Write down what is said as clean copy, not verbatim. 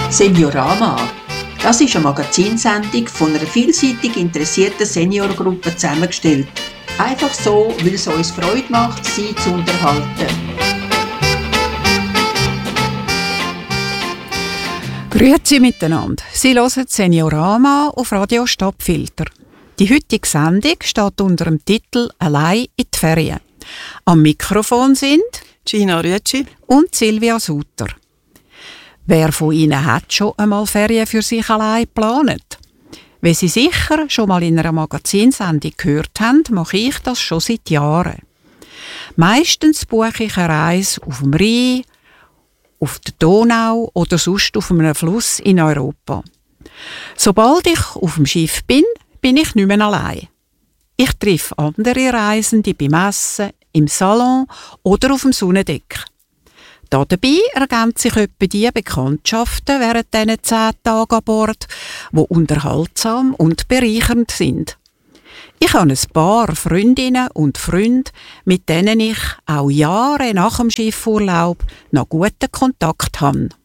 Seniorama. Das ist eine Magazinsendung von einer vielseitig interessierten Seniorgruppe zusammengestellt. Einfach so, weil es uns Freude macht, sie zu unterhalten. Grüezi miteinander. Sie hören Seniorama auf Radio Stadtfilter. Die heutige Sendung steht unter dem Titel «Allein in die Ferien». Am Mikrofon sind Gina Rüetschi und Silvia Sutter. Wer von Ihnen hat schon einmal Ferien für sich allein geplant? Wie Sie sicher schon mal in einer Magazinsendung gehört haben, mache ich das schon seit Jahren. Meistens buche ich eine Reise auf dem Rhein, auf der Donau oder sonst auf einem Fluss in Europa. Sobald ich auf dem Schiff bin ich nicht mehr allein. Ich treffe andere Reisende beim Essen, im Salon oder auf dem Sonnendeck. Dabei ergänzen sich etwa die Bekanntschaften während diesen 10 Tagen an Bord, die unterhaltsam und bereichernd sind. Ich habe ein paar Freundinnen und Freunde, mit denen ich auch Jahre nach dem Schiffurlaub noch guten Kontakt habe.